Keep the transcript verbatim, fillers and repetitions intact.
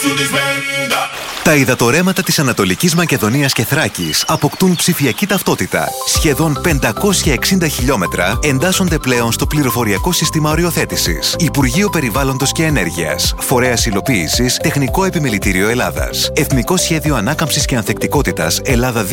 Τα υδατορρέματα της Ανατολικής Μακεδονίας και Θράκης αποκτούν ψηφιακή ταυτότητα. Σχεδόν πεντακόσια εξήντα χιλιόμετρα εντάσσονται πλέον στο πληροφοριακό σύστημα οριοθέτησης. Υπουργείο Περιβάλλοντος και Ενέργειας. Φορέας υλοποίησης Τεχνικό Επιμελητήριο Ελλάδας. Εθνικό Σχέδιο Ανάκαμψης και Ανθεκτικότητας Ελλάδα